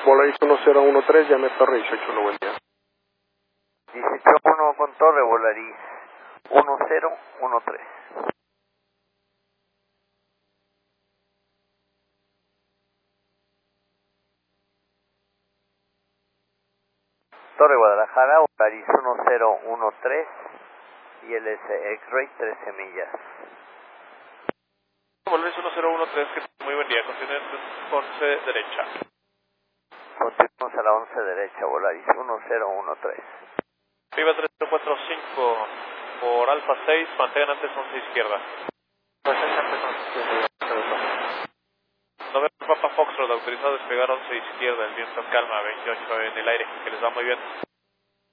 Volaris 1013, llame Torre 18, buen día. 18-1 con Torre, Volaris 1013. Torre Guadalajara, Volaris 1013 y el X-Ray 13 millas. Volaris 1013, que muy buen día, continúe 11 derecha. Continuamos a la 11 derecha, Volaris 1013. Viva 3045 por Alfa 6, mantengan antes 11 izquierda. November Papa Foxtrot, autorizado a despegar 11 izquierda, el viento calma, 28 en el aire, que les va muy bien.